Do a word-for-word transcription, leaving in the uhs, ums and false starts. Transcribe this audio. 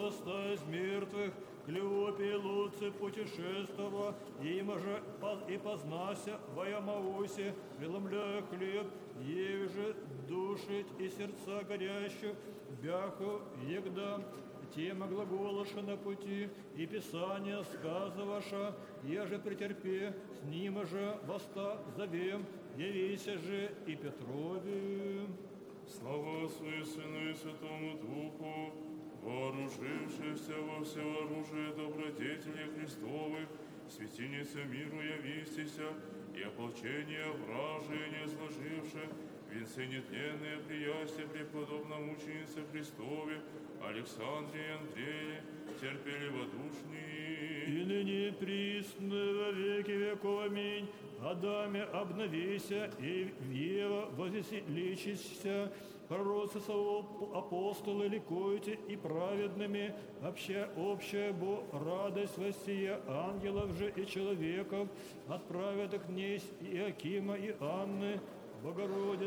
восстая из мертвых, Клеопе и Луце путешествова, им же и познася во Ямаусе, преломляя хлеб, ей же душить и сердца горящих, бяху егда, тема глаголоша на пути, и Писание сказываша, еже претерпе, с ним же воста зовем, явися же и Петрове. Слава Отцу и Сыну и Святому Духу, вооружившихся во все оружие добродетелей Христовых, светильница миру явистися, и ополчение вражие не сложивши, венцы нетленные приясти преподобном мученице Христове, Александре и Андрее, терпеливодушние. И ныне присно во веки веков, аминь. Адаме обновися, и Ева возвеселичься, пророцы апостолы ликуйте, и праведными общая, общая бо радость воссия ангелов же и человеков, отправят к ней Иакима и Анны, Богородицы.